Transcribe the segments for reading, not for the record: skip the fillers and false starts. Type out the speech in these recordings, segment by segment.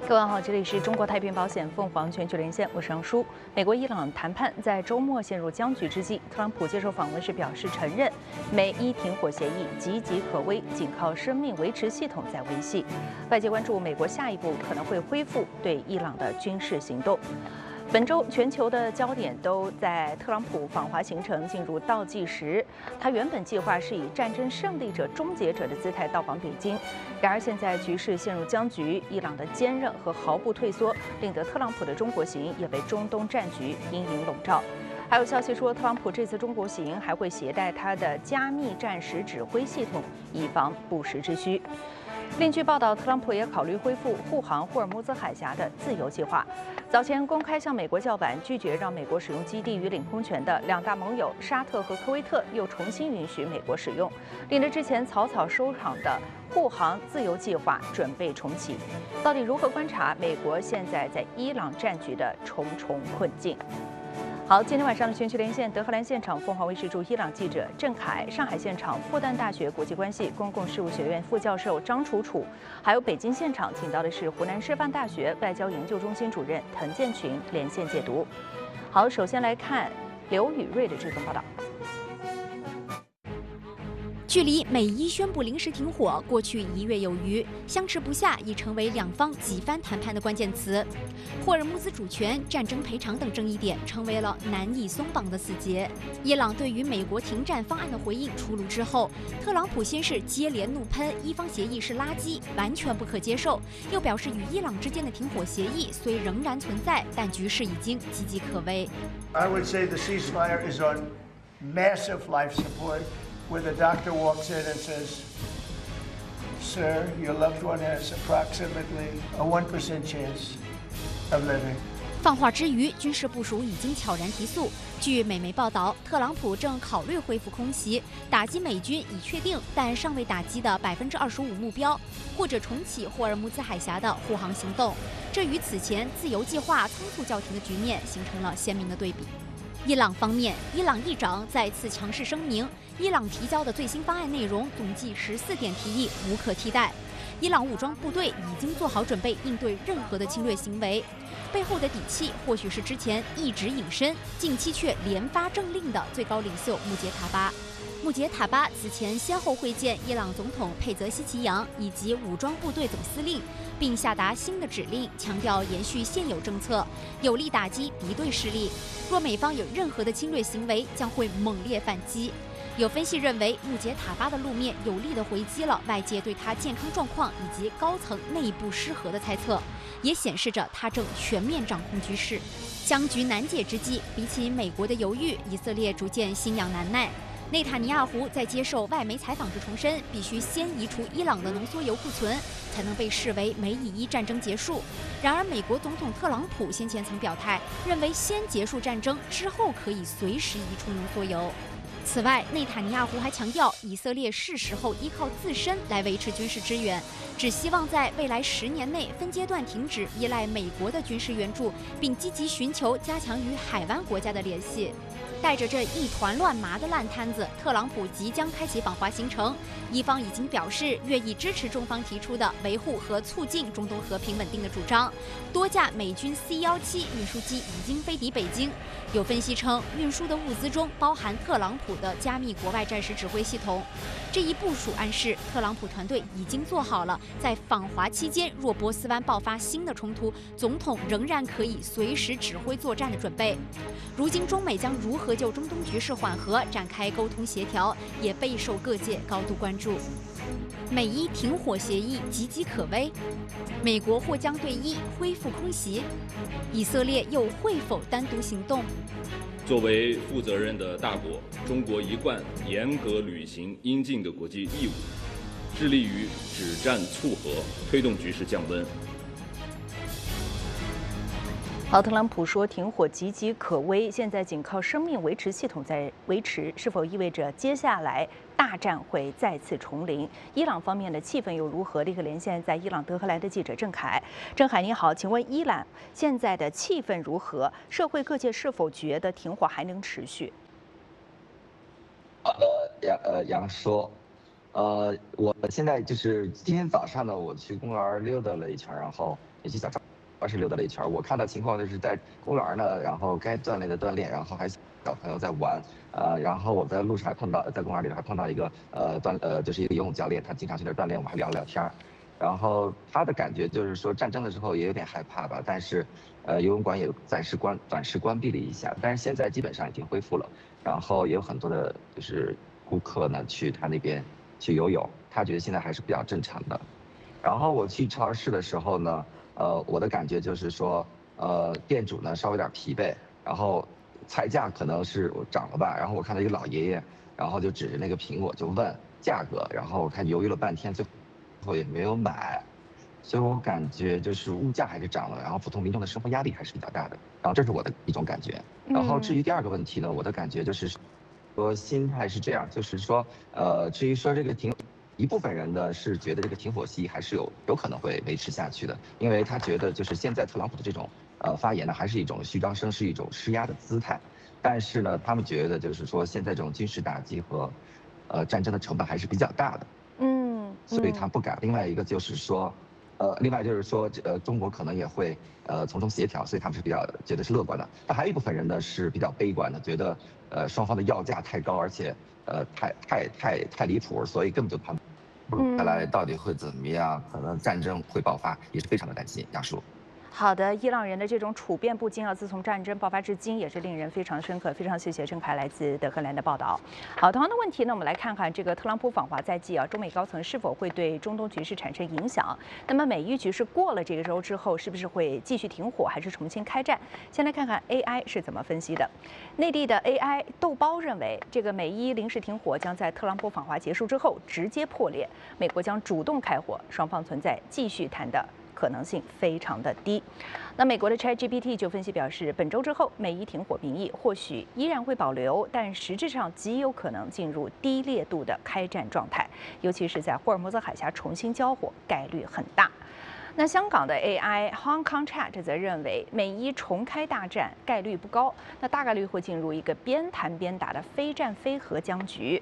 各位好，这里是中国太平保险凤凰全球连线，我是杨舒。美国伊朗谈判在周末陷入僵局之际，特朗普接受访问时表示承认美伊停火协议岌岌可危，仅靠生命维持系统在维系。外界关注美国下一步可能会恢复对伊朗的军事行动。本周全球的焦点都在特朗普访华行程进入倒计时。他原本计划是以战争胜利者、终结者的姿态到访北京，然而现在局势陷入僵局，伊朗的坚韧和毫不退缩，令得特朗普的中国行也被中东战局阴影笼罩。还有消息说，特朗普这次中国行还会携带他的加密战时指挥系统，以防不时之需。另据报道，特朗普也考虑恢复护航霍尔木兹海峡的自由计划。早前公开向美国叫板，拒绝让美国使用基地与领空权的两大盟友沙特和科威特又重新允许美国使用，令得之前草草收场的护航自由计划准备重启。到底如何观察美国现在在伊朗战局的重重困境？好，今天晚上的全球连线，德黑兰现场凤凰卫视驻伊朗记者郑凯，上海现场复旦大学国际关系公共事务学院副教授张楚楚，还有北京现场请到的是湖南师范大学外交研究中心主任滕建群连线解读。好，首先来看刘宇瑞的这份报道。 距离美伊宣布临时停火过去1月有余，相持不下已成为两方几番谈判的关键词。霍尔木兹主权、战争赔偿等争议点成为了难以松绑的死结。伊朗对于美国停战方案的回应出炉之后，特朗普先是接连怒喷伊方协议是垃圾，完全不可接受，又表示与伊朗之间的停火协议虽仍然存在，但局势已经岌岌可危。 I would say the ceasefire is on massive life support.Where the doctor walks in and says, "Sir, your loved one has approximately a 1% chance of living." 放话之余，军事部署已经悄然提速。据美媒报道，特朗普正考虑恢复空袭，打击美军已确定但尚未打击的25%目标，或者重启霍尔木兹海峡的护航行动。这与此前自由计划仓促叫停的局面形成了鲜明的对比。伊朗方面，伊朗议长再次强势声明，伊朗提交的最新方案内容总计14点提议无可替代。伊朗武装部队已经做好准备应对任何的侵略行为，背后的底气或许是之前一直隐身，近期却连发政令的最高领袖穆杰塔巴。穆杰塔巴此前先后会见伊朗总统佩泽西奇扬以及武装部队总司令，并下达新的指令，强调延续现有政策，有力打击敌对势力。若美方有任何的侵略行为，将会猛烈反击。有分析认为，穆杰塔巴的露面有力地回击了外界对他健康状况以及高层内部失和的猜测，也显示着他正全面掌控局势。僵局难解之际，比起美国的犹豫，以色列逐渐心痒难耐。内塔尼亚胡在接受外媒采访时重申，必须先移除伊朗的浓缩铀库存，才能被视为美以伊战争结束。然而，美国总统特朗普先前曾表态，认为先结束战争，之后可以随时移出浓缩铀。此外，内塔尼亚胡还强调，以色列是时候依靠自身来维持军事支援，只希望在未来10年内分阶段停止依赖美国的军事援助，并积极寻求加强与海湾国家的联系。带着这一团乱麻的烂摊子，特朗普即将开启访华行程。伊方已经表示愿意支持中方提出的维护和促进中东和平稳定的主张。多架美军 C-17运输机已经飞抵北京。有分析称，运输的物资中包含特朗普的加密国外战时指挥系统。这一部署暗示，特朗普团队已经做好了在访华期间若波斯湾爆发新的冲突，总统仍然可以随时指挥作战的准备。如今，中美将如何就中东局势缓和展开沟通协调，也备受各界高度关注。美伊停火协议岌岌可危，美国或将对伊恢复空袭，以色列又会否单独行动？ 作为负责任的大国，中国一贯严格履行应尽的国际义务，致力于止战促和，推动局势降温。 好，特朗普说停火岌岌可危，现在仅靠生命维持系统在维持，是否意味着接下来大战会再次重临？伊朗方面的气氛又如何？立刻连线在伊朗德黑兰的记者郑凯。郑凯你好，请问伊朗现在的气氛如何？社会各界是否觉得停火还能持续？ 杨说， 我现在就是今天早上呢，我去公园溜达了一圈，然后也去小超市溜达了一圈。我看到情况就是在公园呢，然后该锻炼的锻炼，然后还小朋友在玩。然后我在路上还碰到，在公园里还碰到一个就是一个游泳教练，他经常去那儿锻炼，我们还聊了聊天儿。然后他的感觉就是说，战争的时候也有点害怕吧，但是，游泳馆也暂时关闭了一下，但是现在基本上已经恢复了。然后也有很多的就是顾客呢去他那边去游泳，他觉得现在还是比较正常的。然后我去超市的时候呢，我的感觉就是说，店主呢稍微有点疲惫，然后菜价可能是涨了吧，然后我看到一个老爷爷，然后就指着那个苹果就问价格，然后我看犹豫了半天，最后也没有买。所以我感觉就是物价还是涨了，然后普通民众的生活压力还是比较大的，然后这是我的一种感觉。然后至于第二个问题呢，我的感觉就是说心态是这样，就是说，至于说这个一部分人呢是觉得这个停火协议还是有可能会维持下去的，因为他觉得就是现在特朗普的这种发言呢，还是一种虚张声势，一种施压的姿态。但是呢，他们觉得就是说现在这种军事打击和战争的成本还是比较大的，所以他不敢。另外一个就是说，中国可能也会从中协调，所以他们是比较觉得是乐观的。但还有一部分人呢是比较悲观的，觉得双方的要价太高，而且太离谱，所以根本就谈不下来到底会怎么样，可能战争会爆发，也是非常的担心。杨叔。 好的，伊朗人的这种处变不惊啊，自从战争爆发至今，也是令人非常深刻。非常谢谢郑凯来自德黑兰的报道。好，同样的问题呢，我们来看看这个特朗普访华在即啊，中美高层是否会对中东局势产生影响？那么美伊局势过了这个周之后，是不是会继续停火，还是重新开战？先来看看 AI 是怎么分析的。内地的 AI 豆包认为，这个美伊临时停火将在特朗普访华结束之后直接破裂，美国将主动开火，双方存在继续谈的可能性非常的低。那美国的 ChatGPT 就分析表示，本周之后美伊停火名义或许依然会保留，但实质上极有可能进入低烈度的开战状态，尤其是在霍尔木兹海峡重新交火，概率很大。那香港的 AI Hong Kong Chat 则认为，美伊重开大战概率不高，那大概率会进入一个边谈边打的非战非和僵局。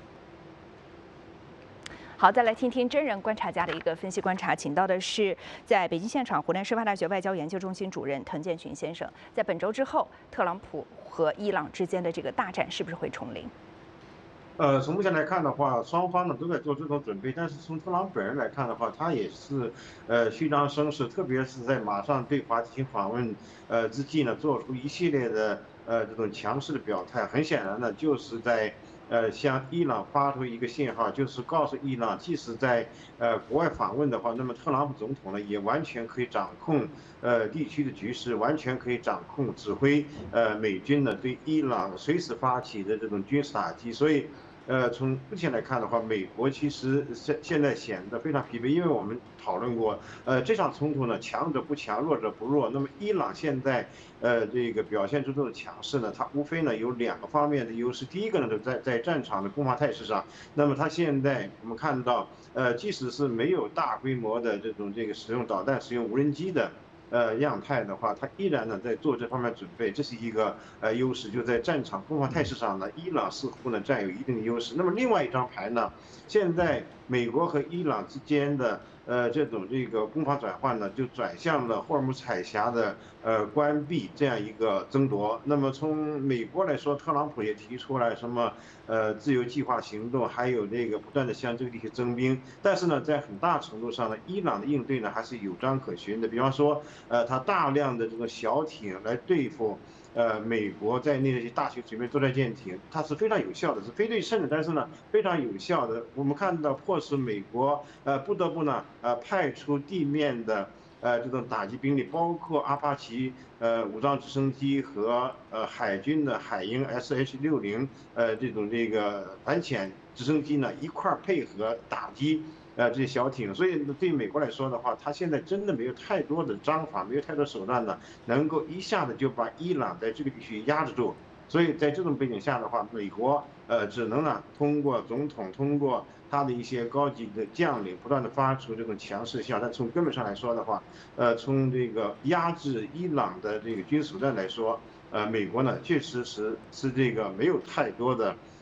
好，再来听听真人观察家的一个分析观察，请到的是在北京现场湖南师范大学外交研究中心主任滕建群先生。在本周之后，特朗普和伊朗之间的这个大战是不是会重临？ 从目前来看的话，双方呢都在做这种准备，但是从特朗普本人来看的话，他也是虚张声势，特别是在马上对华进行访问之际呢，做出一系列的这种强势的表态。很显然呢，就是在向伊朗发出一个信号，就是告诉伊朗，即使在国外访问的话，那么特朗普总统呢也完全可以掌控地区的局势，完全可以掌控指挥美军呢对伊朗随时发起的这种军事打击。所以从目前来看的话，美国其实现在显得非常疲惫，因为我们讨论过，这场冲突呢，强者不强，弱者不弱。那么伊朗现在这个表现出这种强势呢，它无非呢有两个方面的优势。第一个呢，就在战场的攻防态势上，那么它现在我们看到，即使是没有大规模的这个使用导弹、使用无人机的样态的话，它依然呢在做这方面准备，这是一个优势。就在战场攻防态势上呢，伊朗似乎呢占有一定的优势。那么另外一张牌呢，现在美国和伊朗之间的这个攻防转换呢，就转向了霍尔木兹海峡的关闭这样一个争夺。那么从美国来说，特朗普也提出来什么自由计划行动，还有这个不断的向这个地区征兵。但是呢，在很大程度上呢，伊朗的应对呢还是有章可循的。比方说，它大量的这个小艇来对付美国在内的一些大型水面作战舰艇，它是非常有效的，是非对称的，但是呢非常有效的。我们看到迫使美国不得不呢派出地面的这种打击兵力，包括阿帕奇武装直升机和海军的海鹰 SH-60这个反潜直升机呢一块配合打击这些小艇。所以对美国来说的话，它现在真的没有太多的章法，没有太多手段呢，能够一下子就把伊朗在这个地区压制住。所以在这种背景下的话，美国只能呢通过总统，通过他的一些高级的将领，不断的发出这种强势信号。但从根本上来说的话，从这个压制伊朗的这个军事手段来说，美国呢确实是这个没有太多的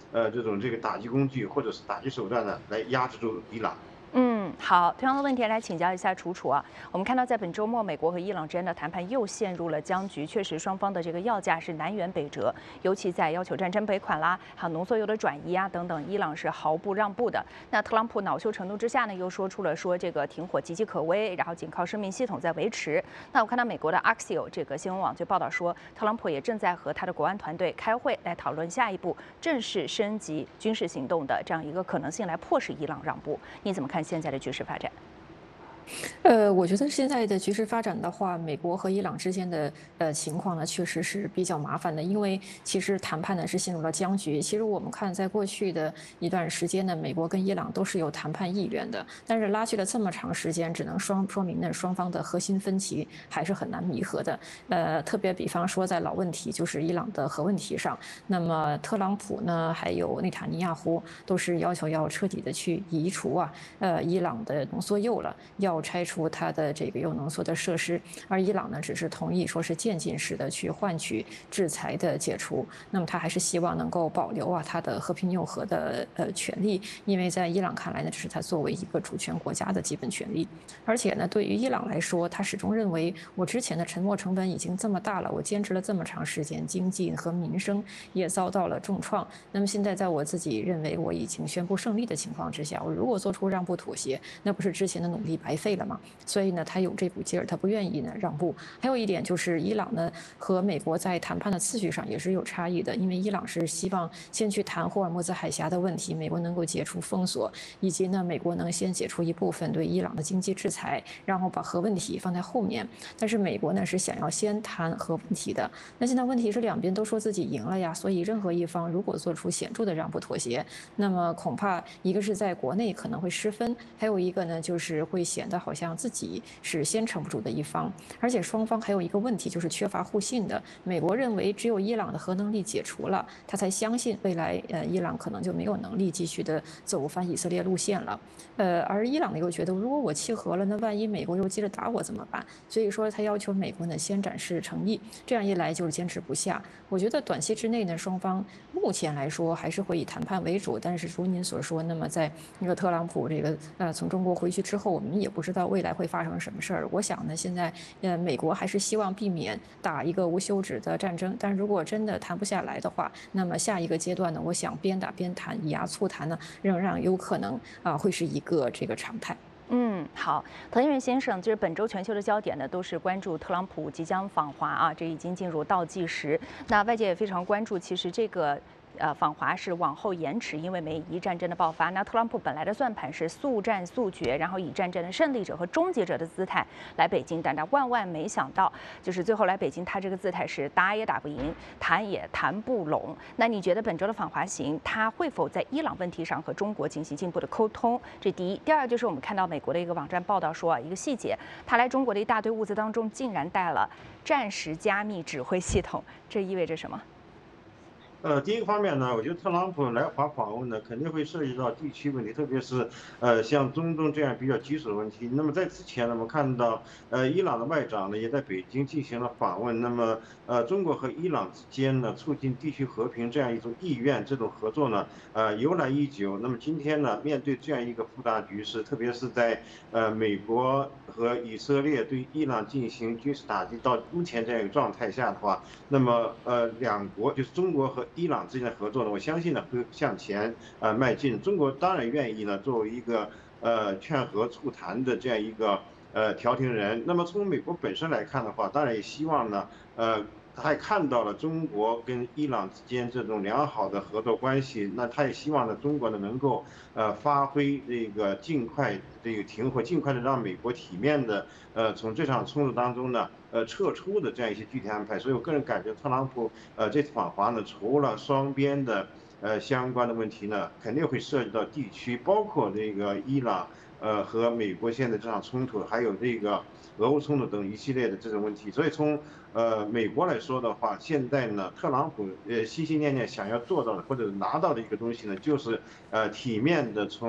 这个打击工具或者是打击手段呢，来压制住伊朗。 好，同样的问题来请教一下楚楚啊。我们看到在本周末，美国和伊朗之间的谈判又陷入了僵局，确实双方的这个要价是南辕北辙，尤其在要求战争赔款啦，还有浓缩铀的转移啊等等，伊朗是毫不让步的。那特朗普恼羞成怒之下呢，又说出了这个停火岌岌可危，然后仅靠生命系统在维持。那我看到美国的 Axios 这个新闻网就报道说，特朗普也正在和他的国安团队开会来讨论下一步正式升级军事行动的这样一个可能性，来迫使伊朗让步。你怎么看现在的局势发展？ 我觉得现在的局势发展的话，美国和伊朗之间的情况呢，确实是比较麻烦的，因为其实谈判呢是陷入了僵局。其实我们看，在过去的一段时间呢，美国跟伊朗都是有谈判意愿的，但是拉锯了这么长时间，只能说明呢双方的核心分歧还是很难弥合的。特别比方说在老问题，就是伊朗的核问题上，那么特朗普呢，还有内塔尼亚胡都是要求要彻底的去移除伊朗的浓缩铀了，要拆除它的这个铀浓缩的设施，而伊朗呢只是同意说是渐进式的去换取制裁的解除，那么他还是希望能够保留它的和平用核的权利，因为在伊朗看来呢，这是他作为一个主权国家的基本权利，而且呢，对于伊朗来说，他始终认为我之前的沉没成本已经这么大了，我坚持了这么长时间，经济和民生也遭到了重创，那么现在在我自己认为我已经宣布胜利的情况之下，我如果做出让步妥协，那不是之前的努力白费了吗？所以呢，他有这股劲儿，他不愿意呢让步。还有一点就是，伊朗呢和美国在谈判的次序上也是有差异的，因为伊朗是希望先去谈霍尔木兹海峡的问题，美国能够解除封锁，以及呢美国能先解除一部分对伊朗的经济制裁，然后把核问题放在后面。但是美国呢是想要先谈核问题的。那现在问题是两边都说自己赢了呀，所以任何一方如果做出显著的让步妥协，那么恐怕一个是在国内可能会失分，还有一个呢就是会显得好像自己是先撑不住的一方，而且双方还有一个问题就是缺乏互信的。美国认为只有伊朗的核能力解除了，他才相信未来伊朗可能就没有能力继续的走反以色列路线了。而伊朗呢又觉得，如果我弃核了，那万一美国又接着打我怎么办？所以说他要求美国呢先展示诚意，这样一来就是坚持不下。我觉得短期之内呢，双方目前来说还是会以谈判为主，但是如您所说，那么在那个特朗普这个从中国回去之后，我们也不知道未来会发生什么事儿。我想呢，现在美国还是希望避免打一个无休止的战争，但如果真的谈不下来的话，那么下一个阶段呢，我想边打边谈，以牙促谈呢，仍然有可能会是一个这个常态。 好，滕元先生，就是本周全球的焦点呢，都是关注特朗普即将访华啊，这已经进入倒计时。那外界也非常关注，其实这个访华是往后延迟，因为美伊战争的爆发。那特朗普本来的算盘是速战速决，然后以战争的胜利者和终结者的姿态来北京，但他万万没想到，就是最后来北京，他这个姿态是打也打不赢，谈也谈不拢。那你觉得本周的访华行，他会否在伊朗问题上和中国进行进一步的沟通？这第一。第二就是我们看到美国的一个网站报道说一个细节，他来中国的一大堆物资当中，竟然带了战时加密指挥系统，这意味着什么？ 第一个方面呢，我觉得特朗普来华访问呢，肯定会涉及到地区问题，特别是像中东这样比较棘手的问题。那么在之前呢，我们看到伊朗的外长呢也在北京进行了访问。那么中国和伊朗之间呢，促进地区和平这样一种意愿，这种合作呢由来已久。那么今天呢，面对这样一个复杂局势，特别是在美国和以色列对伊朗进行军事打击到目前这样一个状态下的话，那么两国就是中国和伊朗之间的合作呢，我相信呢会向前迈进。中国当然愿意呢作为一个劝和促谈的这样一个调停人。那么从美国本身来看的话，当然也希望呢他也看到了中国跟伊朗之间这种良好的合作关系，那他也希望呢中国呢能够发挥这个尽快这个停火，尽快的让美国体面的从这场冲突当中呢撤出的这样一些具体安排。所以我个人感觉特朗普这次访华呢，除了双边的相关的问题呢，肯定会涉及到地区，包括这个伊朗和美国现在这场冲突，还有这个俄乌冲突等一系列的这种问题。所以从美国来说的话，现在呢，特朗普心心念念想要做到的或者拿到的一个东西呢，就是体面的从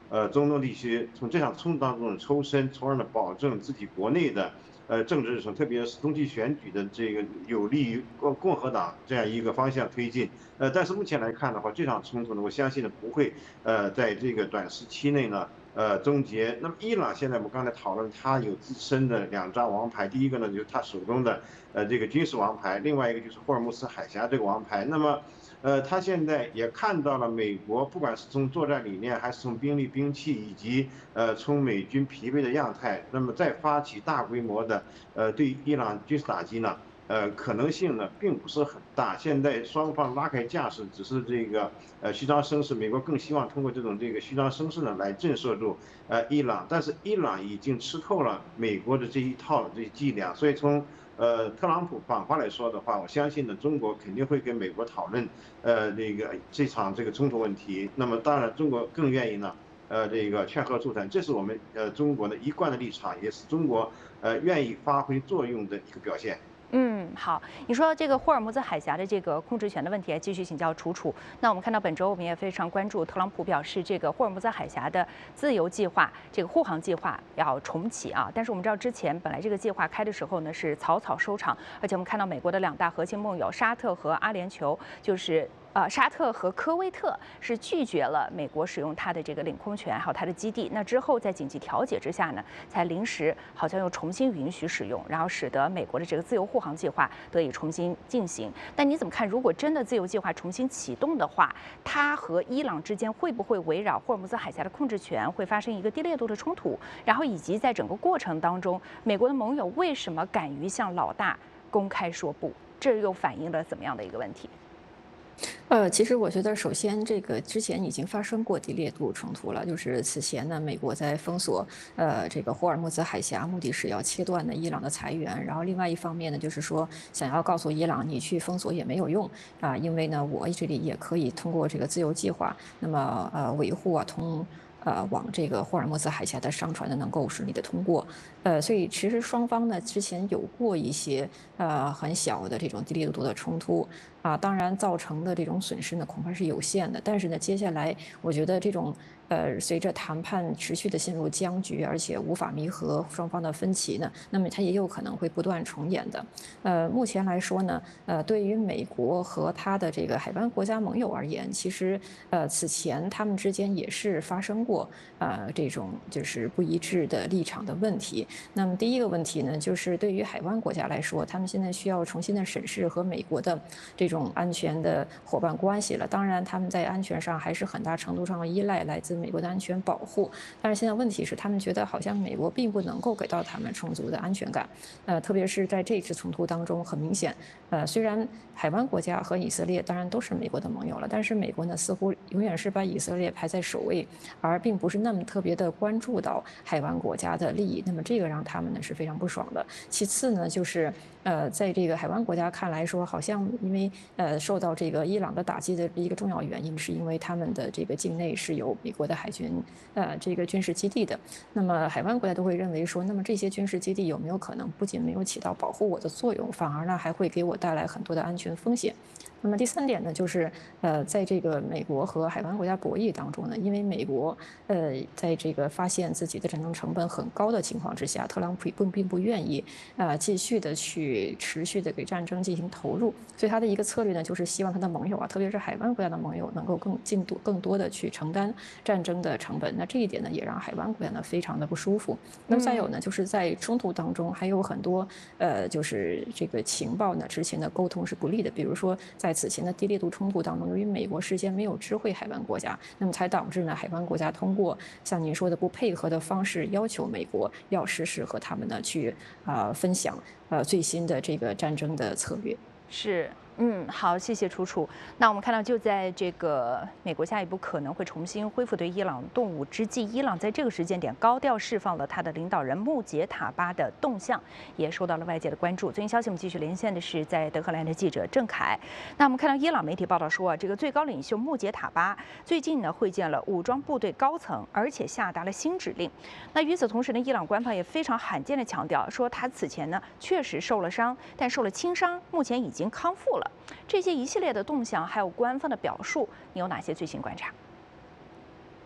中东地区从这场冲突当中抽身，从而呢保证自己国内的政治日程，特别是中期选举的这个有利于共和党这样一个方向推进。但是目前来看的话，这场冲突呢，我相信呢不会在这个短时期内呢终结。那么伊朗现在我们刚才讨论，它有自身的2张王牌，第一个呢就是它手中的这个军事王牌，另外一个就是霍尔木兹海峡这个王牌。那么他现在也看到了美国，不管是从作战理念，还是从兵力、兵器，以及从美军疲惫的样态，那么再发起大规模的对伊朗军事打击呢，可能性呢并不是很大。现在双方拉开架势，只是这个虚张声势，美国更希望通过这个虚张声势呢来震慑住伊朗，但是伊朗已经吃透了美国的这一套这伎俩，所以从特朗普反话来说的话，我相信呢，中国肯定会跟美国讨论，这场冲突问题。那么当然，中国更愿意呢，劝和促谈，这是我们中国的一贯的立场，也是中国愿意发挥作用的一个表现。 好，你说这个霍尔木兹海峡的这个控制权的问题，继续请教楚楚。那我们看到本周我们也非常关注，特朗普表示这个霍尔木兹海峡的自由计划，这个护航计划要重启啊。但是我们知道之前本来这个计划开的时候呢是草草收场，而且我们看到美国的2大核心盟友沙特和阿联酋就是沙特和科威特是拒绝了美国使用它的这个领空权，还有它的基地。那之后在紧急调解之下呢，才临时好像又重新允许使用，然后使得美国的这个自由护航计划得以重新进行。但你怎么看？如果真的自由计划重新启动的话，它和伊朗之间会不会围绕霍尔木兹海峡的控制权会发生一个低烈度的冲突？然后以及在整个过程当中，美国的盟友为什么敢于向老大公开说不？这又反映了怎么样的一个问题？ 其实我觉得，首先这个之前已经发生过低烈度冲突了，就是此前呢，美国在封锁这个霍尔木兹海峡，目的是要切断呢伊朗的财源，然后另外一方面呢，就是说想要告诉伊朗，你去封锁也没有用啊，因为呢，我这里也可以通过这个自由计划，那么维护啊往这个霍尔木兹海峡的商船呢能够顺利的通过，所以其实双方呢之前有过一些很小的这种低烈度的冲突啊，当然造成的这种损失呢恐怕是有限的，但是呢接下来我觉得这种随着谈判持续的陷入僵局，而且无法弥合双方的分歧呢，那么它也有可能会不断重演的。目前来说呢，对于美国和它的这个海湾国家盟友而言，其实此前他们之间也是发生过这种就是不一致的立场的问题。那么第一个问题呢，就是对于海湾国家来说，他们现在需要重新的审视和美国的这种安全的伙伴关系了。当然，他们在安全上还是很大程度上依赖来自美国的安全保护，但是现在问题是，他们觉得好像美国并不能够给到他们充足的安全感。特别是在这次冲突当中，很明显，虽然海湾国家和以色列当然都是美国的盟友了，但是美国呢似乎永远是把以色列排在首位，而并不是那么特别的关注到海湾国家的利益。那么这个让他们呢是非常不爽的。其次呢，就是在这个海湾国家看来说，好像因为受到这个伊朗的打击的一个重要原因，是因为他们的这个境内是有美国的海军这个军事基地的。那么海湾国家都会认为说，那么这些军事基地有没有可能不仅没有起到保护我的作用，反而呢还会给我带来很多的安全风险？那么第三点呢，就是在这个美国和海湾国家博弈当中呢，因为美国在这个发现自己的战争成本很高的情况之下，特朗普并不愿意继续的去持续的给战争进行投入，所以他的一个策略呢，就是希望他的盟友啊，特别是海湾国家的盟友能够更多的去承担战争的成本。那这一点呢，也让海湾国家呢非常的不舒服。那么再有呢，就是在冲突当中还有很多就是这个情报呢之前的沟通是不利的，比如说在此前的低烈度冲突当中，由于美国事先没有知会海湾国家，那么才导致呢海湾国家通过像您说的不配合的方式，要求美国要实施和他们呢去分享最新的这个战争的策略。 是。好，谢谢楚楚。那我们看到，就在这个美国下一步可能会重新恢复对伊朗动武之际，伊朗在这个时间点高调释放了他的领导人穆杰塔巴的动向，也受到了外界的关注。最新消息，我们继续连线的是在德黑兰的记者郑凯。那我们看到伊朗媒体报道说这个最高领袖穆杰塔巴最近呢会见了武装部队高层，而且下达了新指令。那与此同时呢，伊朗官方也非常罕见的强调说，他此前呢确实受了伤，但受了轻伤，目前已经康复了。这些一系列的动向还有官方的表述，你有哪些最新观察？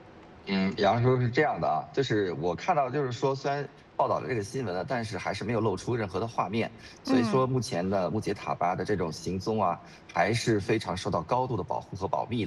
杨叔是这样的啊，就是我看到就是说，虽然报道了这个新闻呢，但是还是没有露出任何的画面，所以说目前呢，穆杰塔巴的这种行踪啊，还是非常受到高度的保护和保密的。